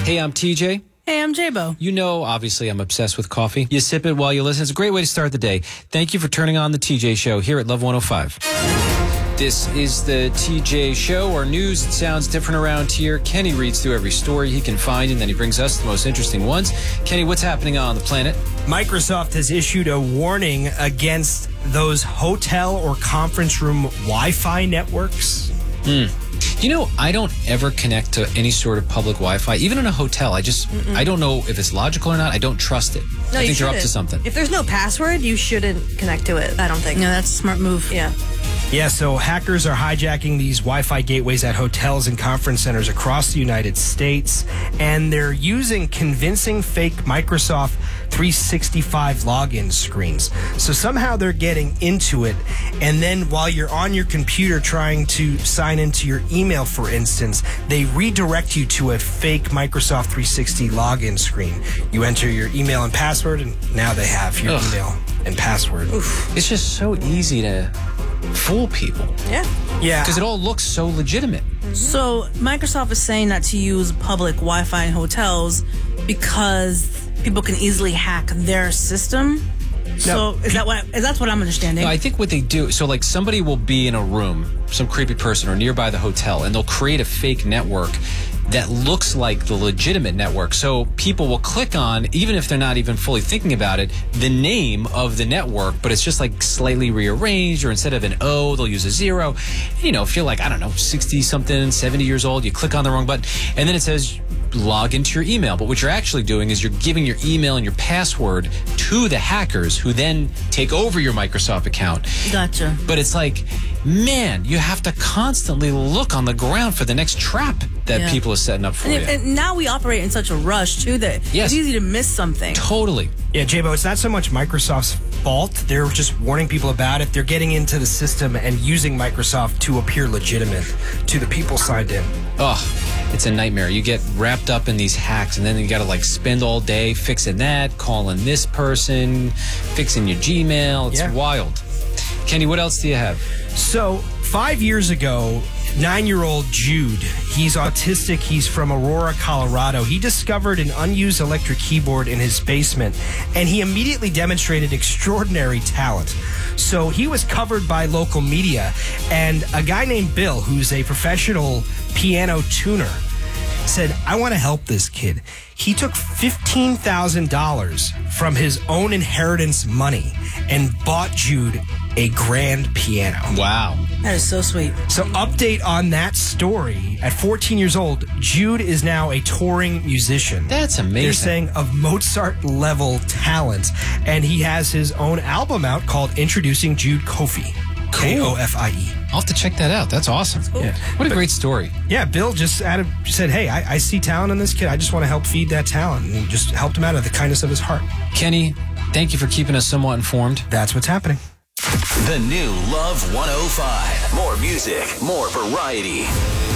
Hey, I'm TJ. Hey, I'm J-Bo. You know, obviously, I'm obsessed with coffee. You sip it while you listen. It's a great way to start the day. Thank you for turning on the TJ Show here at Love 105. This is the TJ Show. Our news, it sounds different around here. Kenny reads through every story he can find, and then he brings us the most interesting ones. Kenny, what's happening on the planet? Microsoft has issued a warning against those hotel or conference room Wi-Fi networks. You know, I don't ever connect to any sort of public Wi-Fi, even in a hotel. I don't know if it's logical or not. I don't trust it. No, I think they're up to something. If there's no password, you shouldn't connect to it, I don't think. No, that's a smart move. Yeah. Yeah, so hackers are hijacking these Wi-Fi gateways at hotels and conference centers across the United States, and they're using convincing fake Microsoft 365 login screens. So somehow they're getting into it, and then while you're on your computer trying to sign into your email, for instance, they redirect you to a fake Microsoft 360 login screen. You enter your email and password, and now they have your email and password. It's just so easy to fool people. Yeah. Yeah. Because it all looks so legitimate. So Microsoft is saying not to use public Wi-Fi in hotels because people can easily hack their system. So that's what I'm understanding. No, I think what they do, so like somebody will be in a room, some creepy person or nearby the hotel, and they'll create a fake network that looks like the legitimate network. So people will click on, even if they're not even fully thinking about it, the name of the network, but it's just like slightly rearranged, or instead of an O, they'll use a 0. You know, if you're like, I don't know, 60-something, 70 years old, you click on the wrong button, and then it says log into your email. But what you're actually doing is you're giving your email and your password to the hackers, who then take over your Microsoft account. Gotcha. But it's like, man, you have to constantly look on the ground for the next trap that people are setting up for you. And now we operate in such a rush, too, that it's easy to miss something. Totally. Yeah, J-Bo, it's not so much Microsoft's fault. They're just warning people about it. They're getting into the system and using Microsoft to appear legitimate to the people signed in. Oh, it's a nightmare. You get wrapped up in these hacks, and then you got to like spend all day fixing that, calling this person, fixing your Gmail. It's wild. Kenny, what else do you have? So 5 years ago, 9-year-old Jude, he's autistic, he's from Aurora, Colorado. He discovered an unused electric keyboard in his basement, and he immediately demonstrated extraordinary talent. So he was covered by local media, and a guy named Bill, who's a professional piano tuner, said, I want to help this kid. He took $15,000 from his own inheritance money and bought Jude a grand piano. Wow. That is so sweet. So update on that story. At 14 years old, Jude is now a touring musician. That's amazing. They're saying of Mozart-level talent. And he has his own album out called Introducing Jude Kofi. K-O-F-I-E. I'll have to check that out. That's awesome. Yeah. What a great story. Yeah, Bill just said, hey, I see talent in this kid. I just want to help feed that talent. And just helped him out of the kindness of his heart. Kenny, thank you for keeping us somewhat informed. That's what's happening. The new Love 105. More music, more variety.